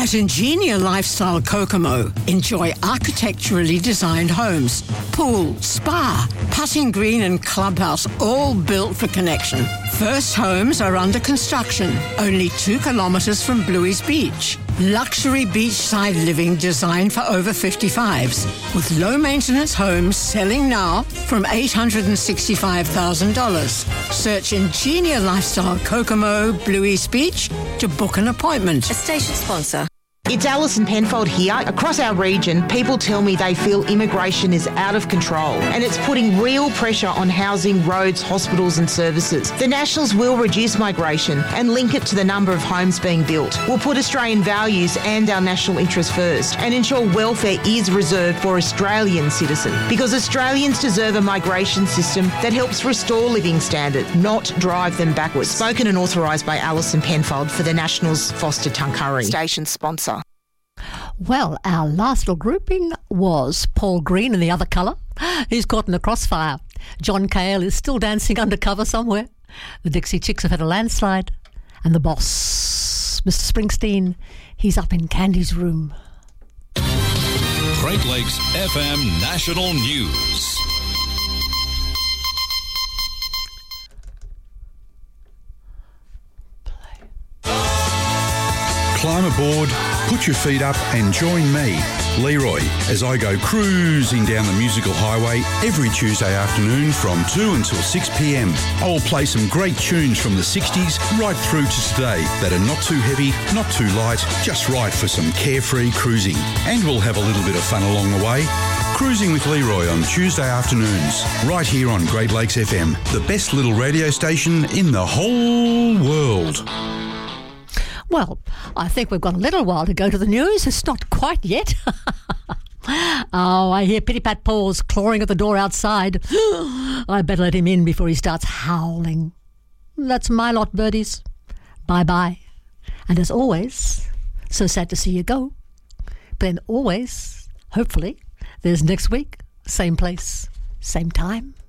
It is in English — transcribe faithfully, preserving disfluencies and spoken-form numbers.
At Ingenia Lifestyle Kokomo, enjoy architecturally designed homes, pool, spa, putting green and clubhouse, all built for connection. First homes are under construction, only two kilometres from Bluey's Beach. Luxury beachside living designed for over fifty-fives, with low-maintenance homes selling now from eight hundred sixty-five thousand dollars. Search Ingenia Lifestyle Kokomo, Bluey's Beach to book an appointment. A station sponsor. It's Alison Penfold here. Across our region, people tell me they feel immigration is out of control and it's putting real pressure on housing, roads, hospitals and services. The Nationals will reduce migration and link it to the number of homes being built. We'll put Australian values and our national interests first and ensure welfare is reserved for Australian citizens, because Australians deserve a migration system that helps restore living standards, not drive them backwards. Spoken and authorised by Alison Penfold for the Nationals, Foster Tuncurry. Station sponsor. Well, our last little grouping was Paul Green in the other colour. He's caught in the crossfire. John Cale is still dancing undercover somewhere. The Dixie Chicks have had a landslide. And the boss, Mister Springsteen, he's up in Candy's room. Great Lakes F M National News. Climb aboard, put your feet up and join me, Leroy, as I go cruising down the musical highway every Tuesday afternoon from two until six p.m. I will play some great tunes from the sixties right through to today that are not too heavy, not too light, just right for some carefree cruising. And we'll have a little bit of fun along the way. Cruising with Leroy on Tuesday afternoons, right here on Great Lakes F M, the best little radio station in the whole world. Well, I think we've got a little while to go to the news. It's not quite yet. Oh, I hear Pitty Pat Paws clawing at the door outside. I better let him in before he starts howling. That's my lot, birdies. Bye-bye. And as always, so sad to see you go. But then always, hopefully, there's next week, same place, same time.